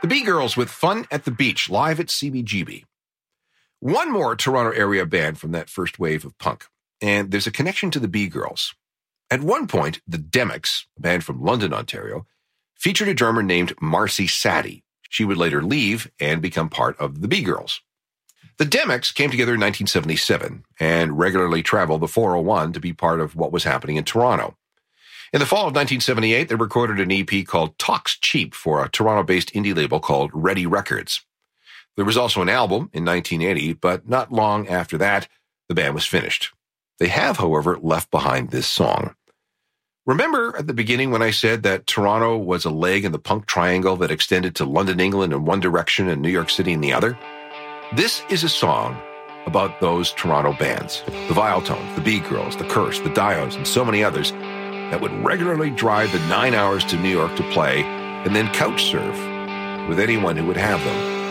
The B-Girls with Fun at the Beach, live at CBGB. One more Toronto area band from that first wave of punk, and there's a connection to the B-Girls. At one point, the Demics, a band from London, Ontario, featured a drummer named Marcy Sadie. She would later leave and become part of the B-Girls. The Demics came together in 1977 and regularly traveled the 401 to be part of what was happening in Toronto. In the fall of 1978, they recorded an EP called Talks Cheap for a Toronto-based indie label called Ready Records. There was also an album in 1980, but not long after that, the band was finished. They have, however, left behind this song. Remember at the beginning when I said that Toronto was a leg in the punk triangle that extended to London, England in one direction and New York City in the other? This is a song about those Toronto bands, the Viletones, the B-Girls, the Curse, the Diodes, and so many others that would regularly drive the 9 hours to New York to play and then couch surf with anyone who would have them.